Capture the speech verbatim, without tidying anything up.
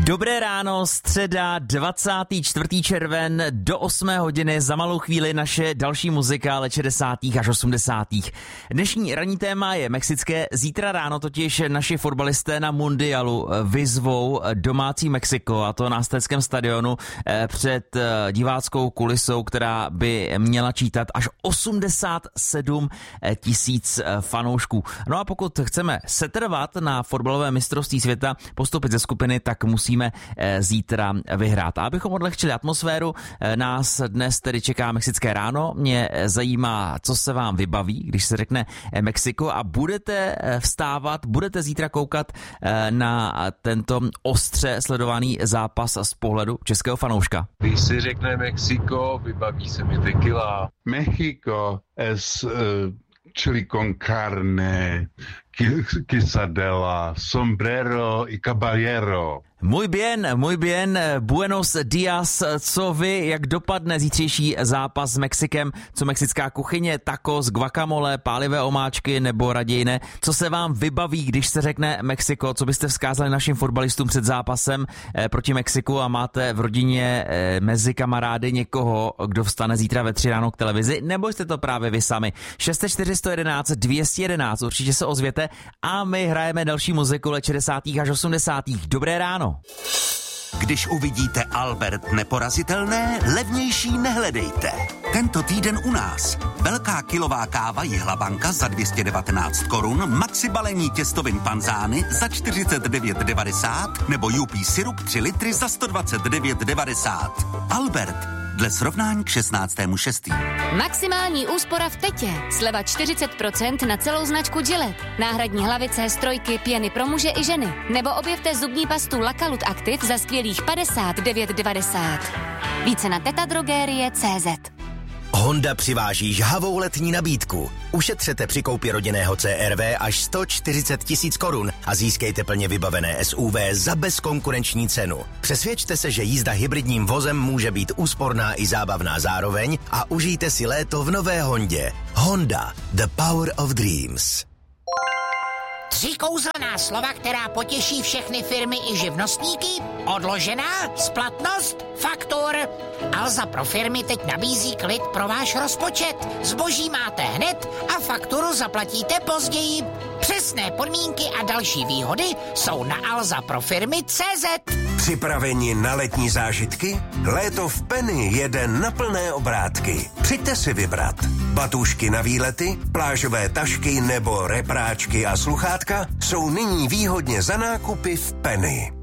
Dobré ráno, středa, dvacátého čtvrtého červen, do osmé hodiny, za malou chvíli naše další muzika let šedesátých až osmdesátých. Dnešní ranní téma je mexické, zítra ráno totiž naši fotbalisté na mundialu vyzvou domácí Mexiko, a to na Azteckém stadionu před diváckou kulisou, která by měla čítat až osmdesát sedm tisíc fanoušků. No a pokud chceme setrvat na fotbalové mistrovství světa, postupit ze skupiny, tak musíme zítra vyhrát. A abychom odlehčili atmosféru, nás dnes tedy čeká mexické ráno. Mě zajímá, co se vám vybaví, když se řekne Mexiko, a budete vstávat, budete zítra koukat na tento ostře sledovaný zápas z pohledu českého fanouška. Když si řekne Mexiko, vybaví se mi tequila. México es uh, chili con carne, quesadilla, sombrero y caballero. Můj bien, můj bien, buenos dias, co vy, jak dopadne zítřejší zápas s Mexikem, co mexická kuchyně, tacos, guacamole, pálivé omáčky nebo raději ne, co se vám vybaví, když se řekne Mexiko, co byste vzkázali našim fotbalistům před zápasem eh, proti Mexiku a máte v rodině eh, mezi kamarády někoho, kdo vstane zítra ve tři ráno k televizi, nebo jste to právě vy sami. šest čtyři jedna jedna dvě jedna jedna, určitě se ozvěte a my hrajeme další muziku let šedesátých až osmdesátých. Dobré ráno. Když uvidíte Albert neporazitelné, levnější nehledejte. Tento týden u nás. Velká kilová káva Jihlabanka za dvě stě devatenáct korun, maxi balení těstovin panzány za čtyřicet devět devadesát nebo U P sirup tři litry za sto dvacet devět devadesát. Albert. Dle srovnání k šestnáctému šestého Maximální úspora v Tetě. Sleva čtyřicet procent na celou značku Gillette. Náhradní hlavice, strojky, pěny pro muže i ženy. Nebo objevte zubní pastu Lakalut Active za skvělých padesát devět devadesát. Více na tetadrogerie tečka cé zet. Honda přiváží žhavou letní nabídku. Ušetřete při koupi rodinného C R V až sto čtyřicet tisíc korun a získejte plně vybavené S U V za bezkonkurenční cenu. Přesvědčte se, že jízda hybridním vozem může být úsporná i zábavná zároveň a užijte si léto v nové Hondě. Honda, the power of dreams. Tři kouzelná slova, která potěší všechny firmy i živnostníky? Odložená, splatnost, faktur. Alza pro firmy teď nabízí klid pro váš rozpočet. Zboží máte hned a fakturu zaplatíte později. Přesné podmínky a další výhody jsou na alza pro firmy tečka cé zet. Připraveni na letní zážitky? Léto v Penny jede na plné obrátky. Přijďte si vybrat. Batůžky na výlety, plážové tašky nebo repráčky a sluchátka jsou nyní výhodně za nákupy v Penny.